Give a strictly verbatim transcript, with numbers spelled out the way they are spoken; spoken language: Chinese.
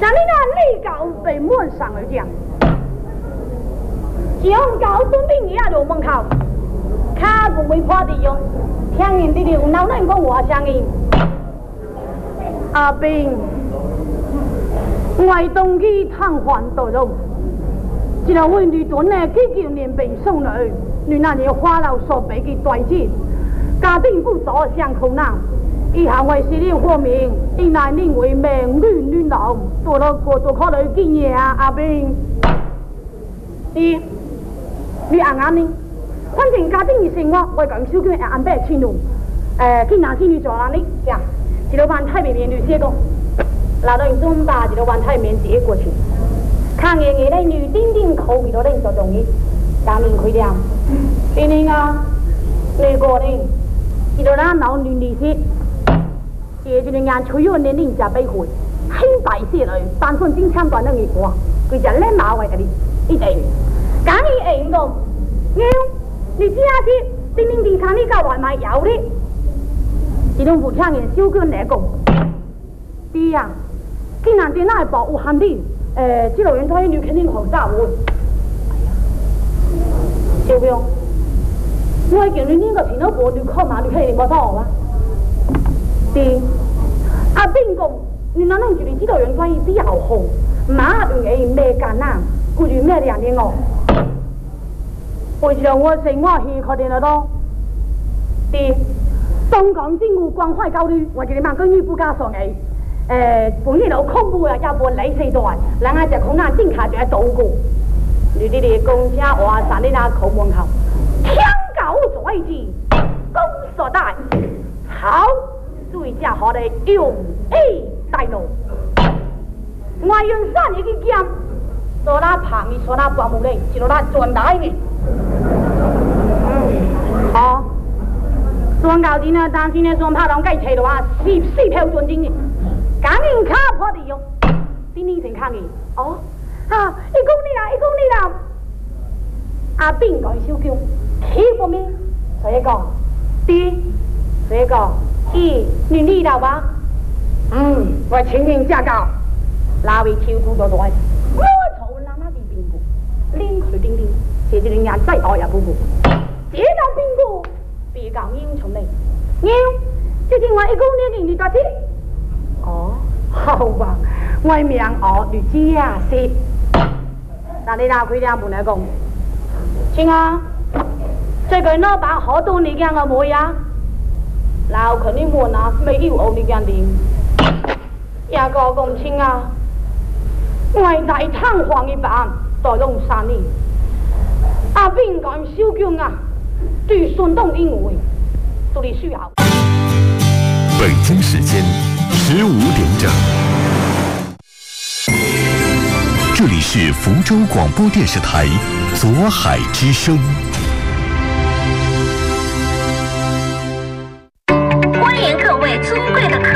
像你那立高被门上而讲，将高准备也入门口，卡不会破的用，听人的流老人讲话声音。阿兵，外东去探访多肉，一个问女端呢，几九年被送来，你那年花老所被给dwight起，家庭不早相空难。以行为实力豁明，应来认为命运乱流，多了过多可能见嘢啊！阿兵，你你硬硬呢？反正家庭嘅生活，我讲小娟安排清楚。诶，去哪去你做哪里？呀，一路班太平面女写讲，老人中把一路班太面接过去，看见你的女丁丁口比多人做中意，当面开了。丁丁啊，你个人，一路那老女女些。也就是眼吹咗年龄加背回，很大些来，单纯正常段那一个，佢就叻马位嗰啲，一定。假如硬講，妖，你知下先，丁丁地產呢個外賣有啲，自動付聽人小娟嚟講，啲啊，竟然電腦係保護限啲，誒，知道人推你肯定好炸喎。小娟，我見你呢個前頭部你靠馬你睇你冇錯啊？啲阿邊個？你哪能住你知道人關係比較好？馬對你咩艱難？顧住咩人嘅我？為上我成我係確定得多。啲東港政府關懷教育，我叫你萬個女不加上你。誒，本年老恐怖啊，要不你四代，人家就恐難正卡就係倒過。你哋哋公家話散你那口門口，天狗在之，公所大，好。最佳好的用 A 大路，我用三年嘅劍，做那旁嘅做那保姆嘞，就那轉大嘅。嗯，好。雙高啲呢，當時呢雙拍檔計齊嘅話，四四票轉正嘅，趕緊卡破地用，邊啲成卡嘅？哦，啊，一公里啦，一公里啦。阿邊講小叫，起過面，所以講，啲，所以講。咦，你知道吧？嗯，我情形下告，那位跳出咗來，我嘈啦那啲邊個，拎佢叮叮，寫住你眼仔我也不顧，這到邊個？別講英雄嚟，英，即係我一公年你多啲。哦，好吧，我名我你知啊是，但你拿佢兩本嚟講，親啊，最近那把好多你講我冇呀？老肯定冇拿沒有歐你講的，也個講清啊，我大探黃一版在龍山呢，阿邊講小娟啊，對順動因為都你需要。 北京時間十五點整，這裡是福州廣播電視台左海之聲。 歡迎各位尊貴的客